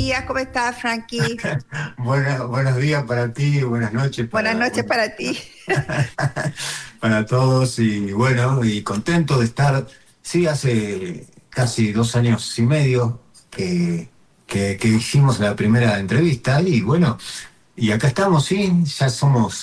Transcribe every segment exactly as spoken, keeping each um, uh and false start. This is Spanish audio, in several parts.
días, ¿cómo estás, Frankie? Buena, buenos días para ti, buenas noches para, Buenas noches bueno, para ti. para todos y bueno, y contento de estar, sí, hace casi dos años y medio que, que, que hicimos la primera entrevista y bueno, y acá estamos, sí, ya somos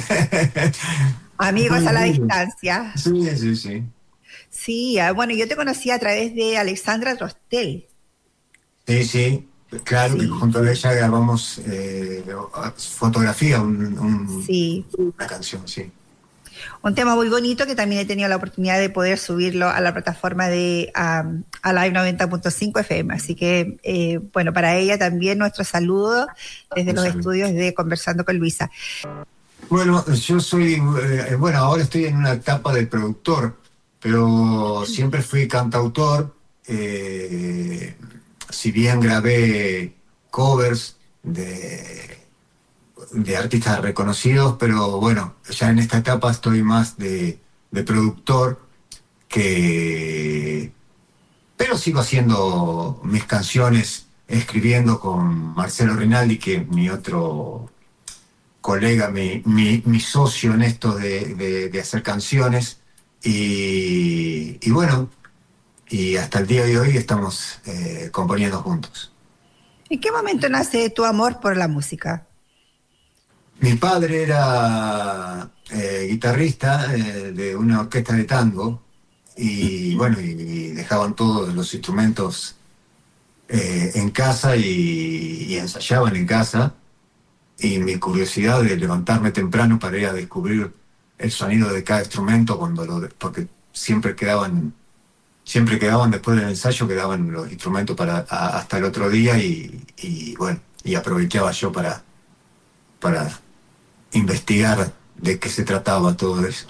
muy Amigos a la amigos. distancia. Sí, sí, sí. Sí, ah, bueno, yo te conocí a través de Alexandra Trostel. Sí, sí, claro que Sí, junto a ella grabamos eh, fotografía, un- un- sí. una canción, sí. Un tema muy bonito que también he tenido la oportunidad de poder subirlo a la plataforma de um, Alive noventa punto cinco F M. Así que, eh, bueno, para ella también nuestro saludo desde Un los saludo. estudios de Conversando con Luisa. Bueno, yo soy, eh, bueno, ahora estoy en una etapa de productor, pero siempre fui cantautor. eh, si bien grabé covers de, de artistas reconocidos, pero bueno, ya en esta etapa estoy más de, de productor que... Pero sigo haciendo mis canciones, escribiendo con Marcelo Rinaldi, que es mi otro colega, mi, mi, mi socio en esto de, de- de hacer canciones. Y, y bueno, y hasta el día de hoy estamos eh, componiendo juntos. ¿En qué momento nace tu amor por la música? Mi padre era eh, guitarrista eh, de una orquesta de tango y bueno, y, y dejaban todos los instrumentos eh, en casa y, y ensayaban en casa. Y mi curiosidad de levantarme temprano para ir a descubrir el sonido de cada instrumento cuando lo, porque siempre quedaban, siempre quedaban después del ensayo, quedaban los instrumentos para a- hasta el otro día y, y bueno, y aprovechaba yo para, para investigar de qué se trataba todo eso.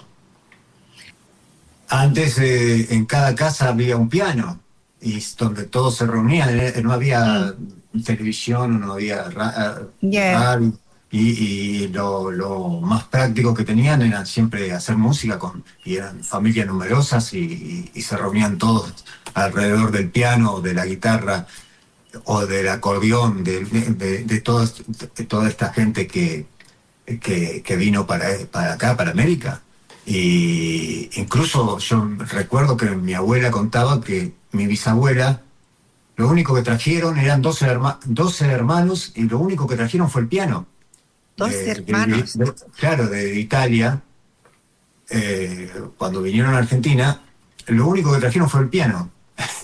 Antes eh, en cada casa había un piano y es donde todos se reunían, eh, no había Mm, televisión, no había ra- yeah, radio y, y lo, lo más práctico que tenían era siempre hacer música con, y eran familias numerosas y, y- y se reunían todos alrededor del piano, de la guitarra o del acordeón, de, de, de- de todas- de toda esta gente que, que, que vino para, para acá, para América. Y incluso yo recuerdo que mi abuela contaba que mi bisabuela, lo único que trajeron eran doce herma- doce hermanos y lo único que trajeron fue el piano. dos De, de- hermanos. de- claro, de Italia, eh, cuando vinieron a Argentina, lo único que trajeron fue el piano.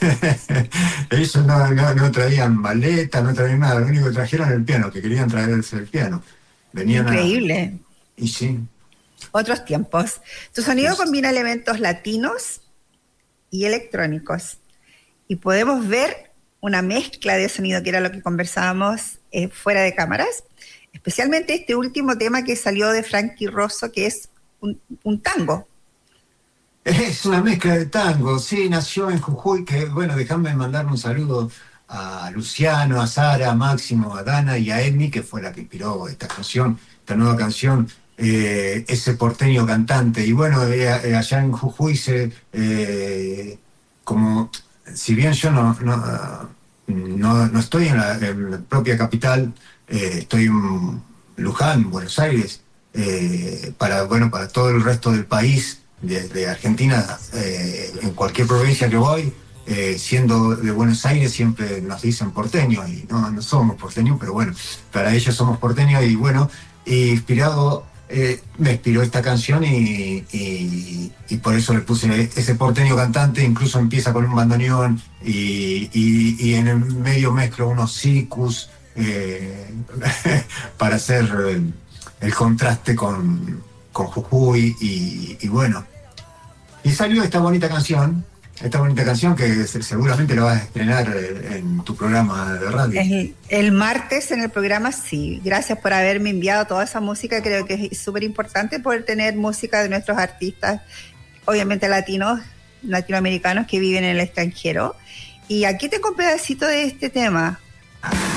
Ellos no, no, no traían maleta, no traían nada, lo único que trajeron era el piano, que querían traerse el piano. Venían a... Increíble. Y sí, Otros tiempos. Tu sonido pues, combina elementos latinos y electrónicos. Y podemos ver una mezcla de sonido, que era lo que conversábamos eh, fuera de cámaras. Especialmente este último tema que salió de Frankie Rosso, que es un, un tango. es una mezcla de tango, sí, nació en Jujuy, que bueno, déjame mandar un saludo a Luciano, a Sara, a Máximo, a Dana y a Edmi, que fue la que inspiró esta canción, esta nueva canción, eh, ese porteño cantante. Y bueno, eh, eh, allá en Jujuy se, eh, como, si bien yo no, no, no, no estoy en la, en la propia capital, eh, estoy en Luján, Buenos Aires, eh, para, bueno, para todo el resto del país de, de Argentina, eh, en cualquier provincia que voy, eh, siendo de Buenos Aires siempre nos dicen porteño y no, no somos porteños, pero bueno, para ellos somos porteños y bueno, y inspirado, eh, me inspiró esta canción y, y, y por eso le puse ese porteño cantante, incluso empieza con un bandoneón y, y, y en el medio mezclo unos sicus eh, para hacer el, el contraste con, con Jujuy y, y bueno, y salió esta bonita canción, esta bonita canción que se- seguramente la vas a estrenar eh, en tu programa de radio. El, el martes en el programa, sí. Gracias por haberme enviado toda esa música. Creo que es súper importante poder tener música de nuestros artistas, obviamente latinos, latinoamericanos que viven en el extranjero. Y aquí tengo un pedacito de este tema.